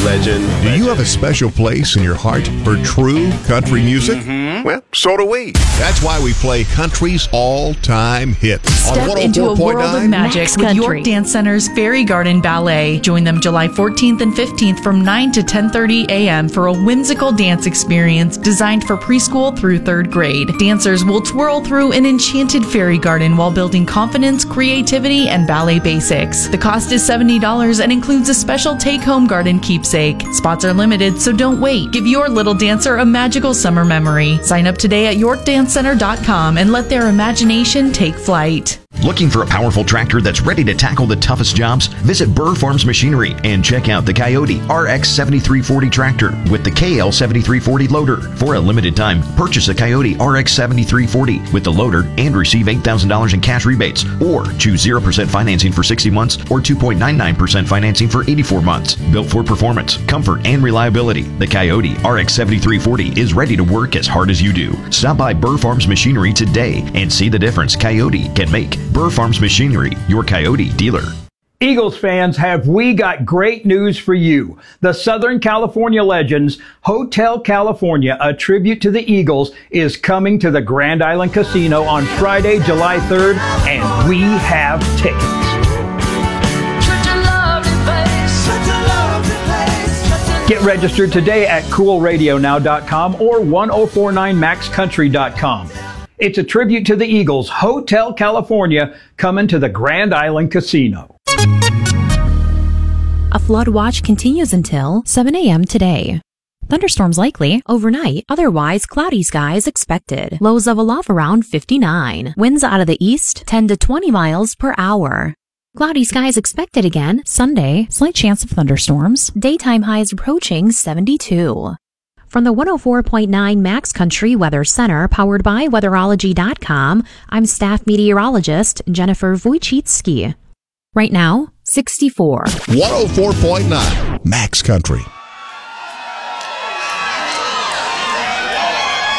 legend. Do you have a special place in your heart for true country music? Well, so do we. That's why we play country's all-time hits. Step into a world of magic with York Dance Center's Fairy Garden Ballet. Join them July 14th and 15th from 9 to 10:30 a.m. for a whimsical dance experience designed for preschool through 3rd grade. Dancers will twirl through an enchanted fairy garden while building confidence, creativity, and ballet basics. The cost is $70 and includes a special take-home garden keepsake. Spots are limited, so don't wait. Give your little dancer a magical summer memory. Sign up today at YorkDanceCenter.com and let their imagination take flight. Looking for a powerful tractor that's ready to tackle the toughest jobs? Visit Burr Farms Machinery and check out the Coyote RX 7340 tractor with the KL 7340 loader. For a limited time, purchase a Coyote RX 7340 with the loader and receive $8,000 in cash rebates, or choose 0% financing for 60 months or 2.99% financing for 84 months. Built for performance, comfort, and reliability, the Coyote RX 7340 is ready to work as hard as you do. Stop by Burr Farms Machinery today and see the difference Coyote can make. Burr Farms Machinery, your Coyote dealer. Eagles fans, have we got great news for you. The Southern California Legends Hotel California, a tribute to the Eagles, is coming to the Grand Island Casino on Friday, July 3rd, and we have tickets. Get registered today at coolradionow.com or 1049maxcountry.com. It's a tribute to the Eagles, Hotel California, coming to the Grand Island Casino. A flood watch continues until 7 a.m. today. Thunderstorms likely overnight, otherwise cloudy skies expected. Lows of aloft around 59. Winds out of the east 10 to 20 miles per hour. Cloudy skies expected again Sunday. Slight chance of thunderstorms. Daytime highs approaching 72. From the 104.9 Max Country Weather Center, powered by Weatherology.com, I'm staff meteorologist Jennifer Wojcicki. Right now, 64. 104.9 Max Country.